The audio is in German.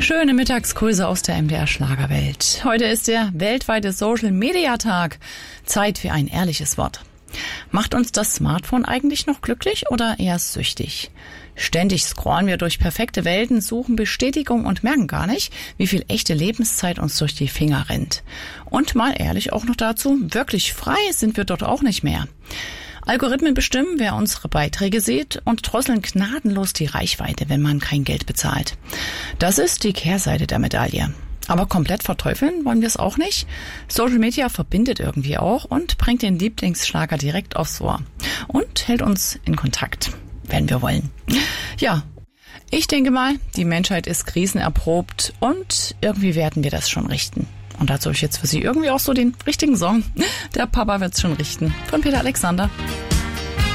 Schöne Mittagsgrüße aus der MDR Schlagerwelt. Heute ist der weltweite Social Media Tag. Zeit für ein ehrliches Wort. Macht uns das Smartphone eigentlich noch glücklich oder eher süchtig? Ständig scrollen wir durch perfekte Welten, suchen Bestätigung und merken gar nicht, wie viel echte Lebenszeit uns durch die Finger rennt. Und mal ehrlich auch noch dazu, wirklich frei sind wir dort auch nicht mehr. Algorithmen bestimmen, wer unsere Beiträge sieht und drosseln gnadenlos die Reichweite, wenn man kein Geld bezahlt. Das ist die Kehrseite der Medaille. Aber komplett verteufeln wollen wir es auch nicht. Social Media verbindet irgendwie auch und bringt den Lieblingsschlager direkt aufs Ohr. Und hält uns in Kontakt, wenn wir wollen. Ja, ich denke mal, die Menschheit ist krisenerprobt und irgendwie werden wir das schon richten. Und dazu habe ich jetzt für Sie irgendwie auch so den richtigen Song. Der Papa wird's schon richten. Von Peter Alexander.